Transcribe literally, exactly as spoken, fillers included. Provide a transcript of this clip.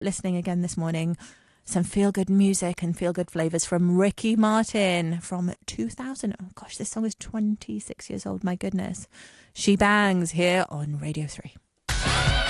listening again this morning. Some feel-good music and feel-good flavours from Ricky Martin from two thousand. Oh gosh, this song is twenty-six years old. My goodness. She Bangs here on Radio three.